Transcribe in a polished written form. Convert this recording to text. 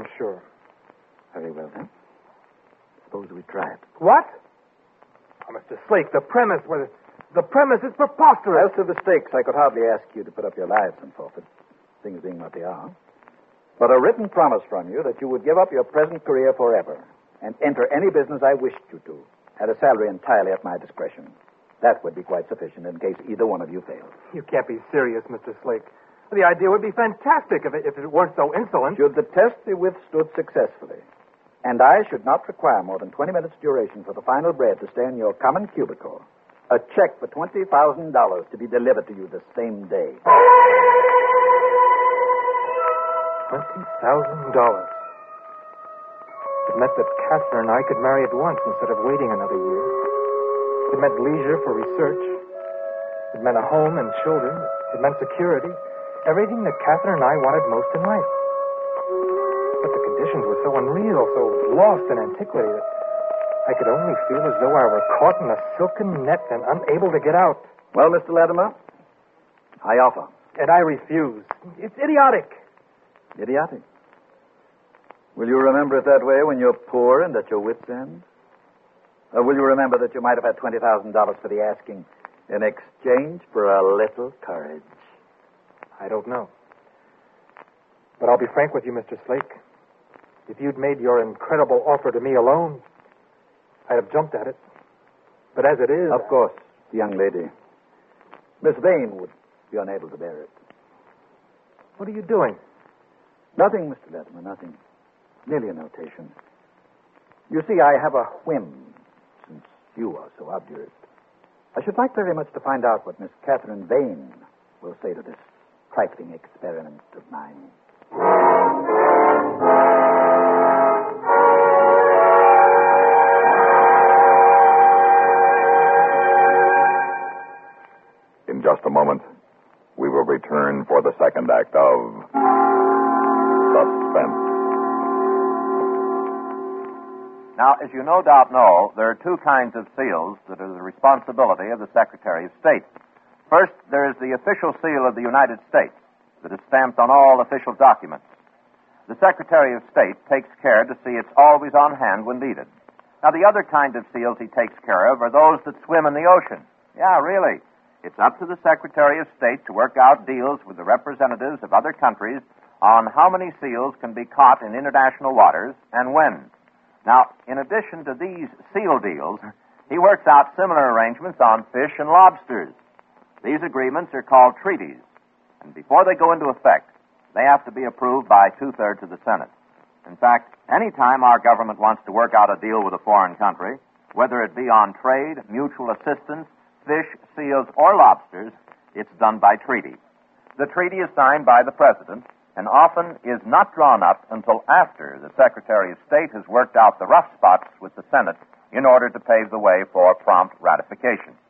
I'm sure. Very well, then. Suppose we try it. What? Oh, Mr. Slake, the premise is preposterous. As to the stakes, I could hardly ask you to put up your lives and forfeit, things being what they are. But a written promise from you that you would give up your present career forever and enter any business I wished you to, at a salary entirely at my discretion. That would be quite sufficient in case either one of you failed. You can't be serious, Mr. Slake. The idea would be fantastic if it weren't so insolent. Should the test be withstood successfully, and I should not require more than 20 minutes duration for the final bread to stay in your common cubicle, a check for $20,000 to be delivered to you the same day. $20,000. It meant that Catherine and I could marry at once instead of waiting another year. It meant leisure for research. It meant a home and children. It meant security. Everything that Catherine and I wanted most in life. But the conditions were so unreal, so lost in antiquity, that I could only feel as though I were caught in a silken net and unable to get out. Well, Mr. Latimer, I offer. And I refuse. It's idiotic. Idiotic. Will you remember it that way when you're poor and at your wits' end? Or will you remember that you might have had $20,000 for the asking in exchange for a little courage? I don't know. But I'll be frank with you, Mr. Slake. If you'd made your incredible offer to me alone, I'd have jumped at it. But as it is... Of course, the young lady. Miss Vane would be unable to bear it. What are you doing? Nothing, Mr. Latimer, nothing. Merely a notation. You see, I have a whim, since you are so obdurate. I should like very much to find out what Miss Catherine Vane will say to this trifling experiment of mine. In just a moment, we will return for the second act of Suspense. Now, as you no doubt know, there are two kinds of seals that are the responsibility of the Secretary of State. First, there is the official seal of the United States that is stamped on all official documents. The Secretary of State takes care to see it's always on hand when needed. Now, the other kind of seals he takes care of are those that swim in the ocean. Yeah, really. It's up to the Secretary of State to work out deals with the representatives of other countries on how many seals can be caught in international waters and when. Now, in addition to these seal deals, he works out similar arrangements on fish and lobsters. These agreements are called treaties, and before they go into effect, they have to be approved by 2/3 of the Senate. In fact, any time our government wants to work out a deal with a foreign country, whether it be on trade, mutual assistance, fish, seals, or lobsters, it's done by treaty. The treaty is signed by the President and often is not drawn up until after the Secretary of State has worked out the rough spots with the Senate in order to pave the way for prompt ratification.